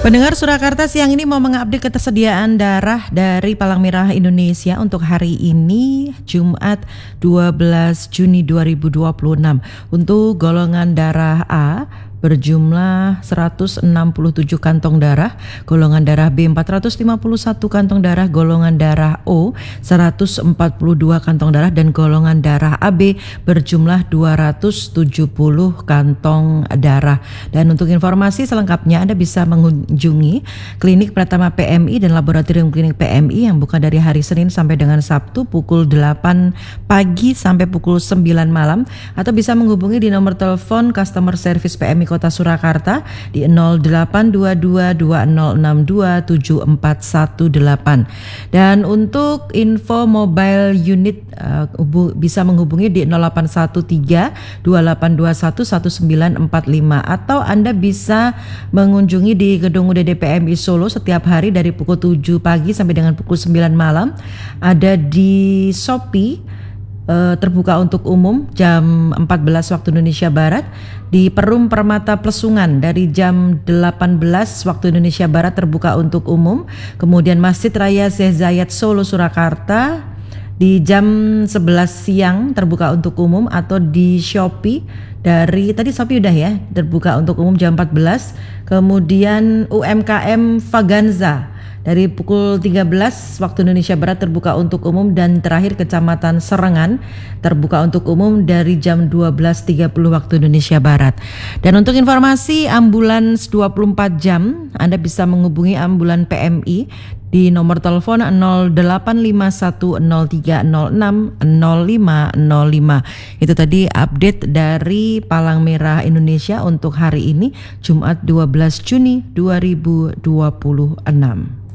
Pendengar Surakarta, siang ini mau mengupdate ketersediaan darah dari Palang Merah Indonesia untuk hari ini Jumat 12 Juni 2026. Untuk golongan darah A berjumlah 167 kantong darah, golongan darah B 451 kantong darah, golongan darah O 142 kantong darah, dan golongan darah AB berjumlah 270 kantong darah. Dan untuk informasi selengkapnya Anda bisa mengunjungi Klinik Pratama PMI dan Laboratorium Klinik PMI yang buka dari hari Senin sampai dengan Sabtu pukul 8 pagi sampai pukul 9 malam, atau bisa menghubungi di nomor telepon Customer Service PMI Kota Surakarta di 0822-2062-7418. Dan untuk info mobile unit bisa menghubungi di 0813-2821-1945, atau Anda bisa mengunjungi di Gedung UDD PMI Solo setiap hari dari pukul 7 pagi sampai dengan pukul 9 malam. Ada di Shopee, terbuka untuk umum jam 14 waktu Indonesia Barat, di Perum Permata Plesungan dari jam 18 waktu Indonesia Barat terbuka untuk umum, kemudian Masjid Raya Syekh Zayed Solo Surakarta di jam 11 siang terbuka untuk umum, atau di Shopee dari tadi Shopee udah ya terbuka untuk umum jam 14, kemudian UMKM Vaganza dari pukul 13 waktu Indonesia Barat terbuka untuk umum, dan terakhir Kecamatan Serengan terbuka untuk umum dari jam 12.30 waktu Indonesia Barat. Dan untuk informasi ambulans 24 jam, Anda bisa menghubungi ambulan PMI di nomor telepon 085103060505. Itu tadi update dari Palang Merah Indonesia untuk hari ini Jumat 12 Juni 2026.